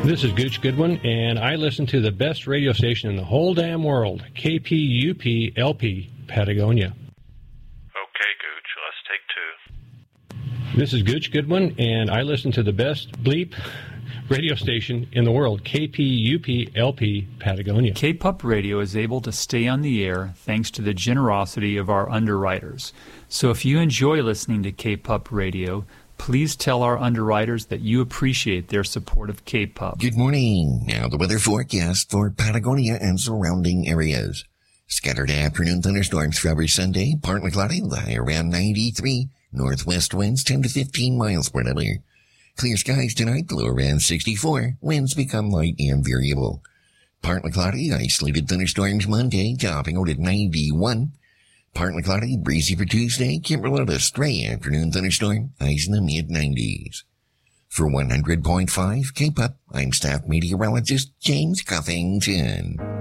This is Gooch Goodwin, and I listen to the best radio station in the whole damn world, KPUP-LP, Patagonia. Okay, Gooch, let's take two. This is Gooch Goodwin, and I listen to the best bleep radio station in the world, KPUP-LP, Patagonia. KPUP Radio is able to stay on the air thanks to the generosity of our underwriters. So if you enjoy listening to KPUP Radio, please tell our underwriters that you appreciate their support of KPUP. Good morning. Now the weather forecast for Patagonia and surrounding areas. Scattered afternoon thunderstorms for every Sunday, partly cloudy, high around 93. Northwest winds 10 to 15 miles per hour. Clear skies tonight, low around 64. Winds become light and variable. Partly cloudy, isolated thunderstorms Monday, topping out at 91. Partly cloudy, breezy for Tuesday, Kimberlite a stray afternoon thunderstorm, highs in the mid-90s. For 100.5 KPUP, I'm staff meteorologist James Cuffington.